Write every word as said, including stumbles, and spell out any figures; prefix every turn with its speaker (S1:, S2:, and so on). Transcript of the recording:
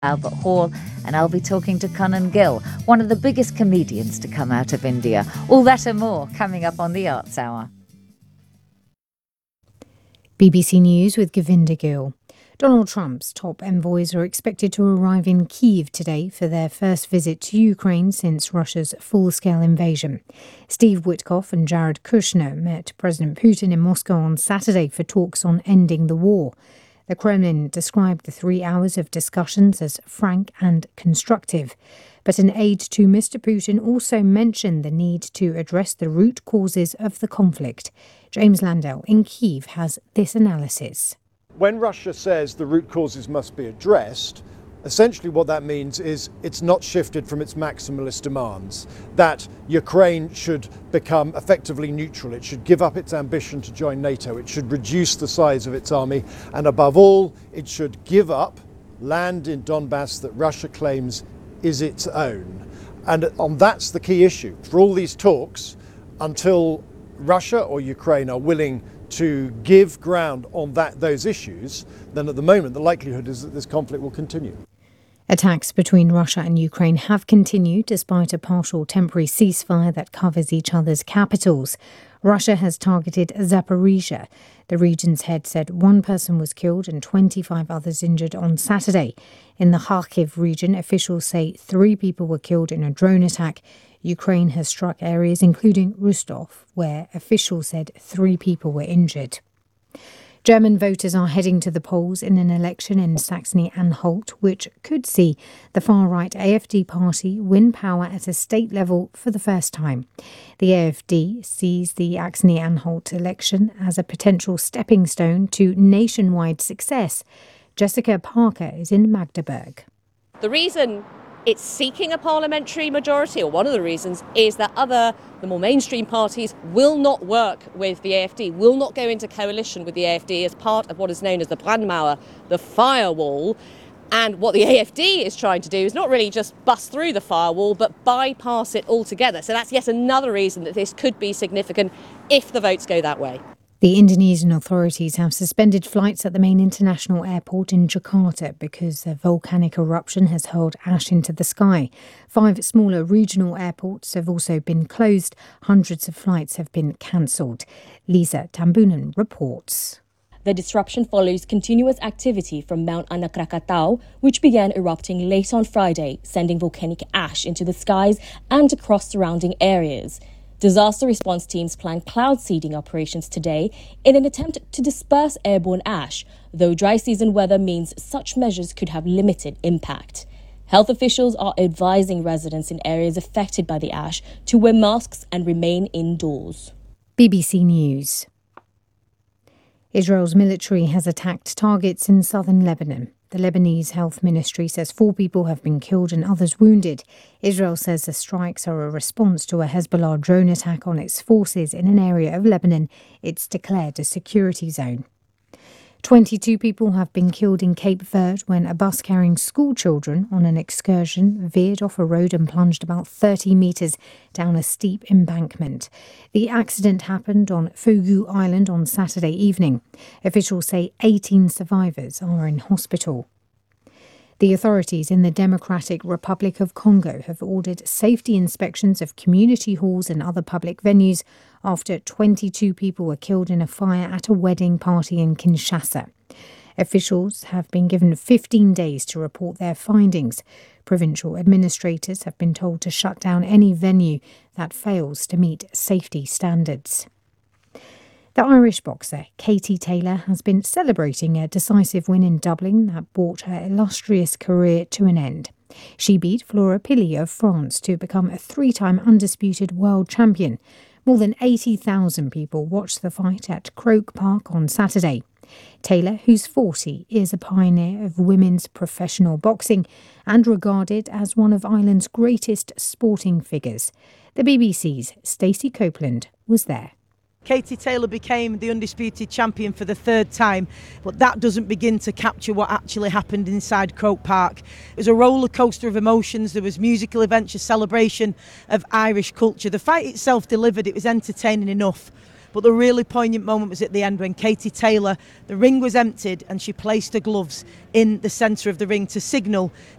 S1: Albert Hall, and I'll be talking to Kannan Gill, one of the biggest comedians to come out of India. All that and more coming up on the Arts Hour.
S2: B B C News with Govinda Gill. Donald Trump's top envoys are expected to arrive in Kyiv today for their first visit to Ukraine since Russia's full-scale invasion. Steve Witkoff and Jared Kushner met President Putin in Moscow on Saturday for talks on ending the war. The Kremlin described the three hours of discussions as frank and constructive. But an aide to Mister Putin also mentioned the need to address the root causes of the conflict. James Landell in Kyiv has this analysis.
S3: When Russia says the root causes must be addressed, essentially what that means is it's not shifted from its maximalist demands, that Ukraine should become effectively neutral, it should give up its ambition to join NATO, it should reduce the size of its army, and above all, it should give up land in Donbass that Russia claims is its own. And on that's the key issue. For all these talks, until Russia or Ukraine are willing to give ground on that those issues, then at the moment the likelihood is that this conflict will continue.
S2: Attacks between Russia and Ukraine have continued despite a partial temporary ceasefire that covers each other's capitals. Russia has targeted Zaporizhia. The region's head said one person was killed and twenty-five others injured on Saturday. In the Kharkiv region, officials say three people were killed in a drone attack. Ukraine has struck areas including Rostov, where officials said three people were injured. German voters are heading to the polls in an election in Saxony-Anhalt, which could see the far-right A F D party win power at a state level for the first time. The A F D sees the Saxony-Anhalt election as a potential stepping stone to nationwide success. Jessica Parker is in Magdeburg.
S4: The reason it's seeking a parliamentary majority, or one of the reasons, is that other, the more mainstream parties will not work with the A F D, will not go into coalition with the A F D as part of what is known as the Brandmauer, the firewall. And what the A F D is trying to do is not really just bust through the firewall, but bypass it altogether. So that's yet another reason that this could be significant if the votes go that way.
S2: The Indonesian authorities have suspended flights at the main international airport in Jakarta because a volcanic eruption has hurled ash into the sky. Five smaller regional airports have also been closed. Hundreds of flights have been cancelled. Lisa Tambunan reports.
S5: The disruption follows continuous activity from Mount Anak Krakatau, which began erupting late on Friday, sending volcanic ash into the skies and across surrounding areas. Disaster response teams plan cloud seeding operations today in an attempt to disperse airborne ash, though dry season weather means such measures could have limited impact. Health officials are advising residents in areas affected by the ash to wear masks and remain indoors.
S2: B B C News. Israel's military has attacked targets in southern Lebanon. The Lebanese Health Ministry says four people have been killed and others wounded. Israel says the strikes are a response to a Hezbollah drone attack on its forces in an area of Lebanon it's declared a security zone. twenty-two people have been killed in Cape Verde when a bus carrying school children on an excursion veered off a road and plunged about thirty metres down a steep embankment. The accident happened on Fogo Island on Saturday evening. Officials say eighteen survivors are in hospital. The authorities in the Democratic Republic of Congo have ordered safety inspections of community halls and other public venues after twenty-two people were killed in a fire at a wedding party in Kinshasa. Officials have been given fifteen days to report their findings. Provincial administrators have been told to shut down any venue that fails to meet safety standards. The Irish boxer Katie Taylor has been celebrating a decisive win in Dublin that brought her illustrious career to an end. She beat Flora Pili of France to become a three-time undisputed world champion. More than eighty thousand people watched the fight at Croke Park on Saturday. Taylor, who's forty, is a pioneer of women's professional boxing and regarded as one of Ireland's greatest sporting figures. The B B C's Stacey Copeland was there.
S6: Katie Taylor became the undisputed champion for the third time, but that doesn't begin to capture what actually happened inside Croke Park. It was a roller coaster of emotions. There was musical events, a celebration of Irish culture. The fight itself delivered. It was entertaining enough. But the really poignant moment was at the end when Katie Taylor, the ring was emptied and she placed her gloves in the centre of the ring to signal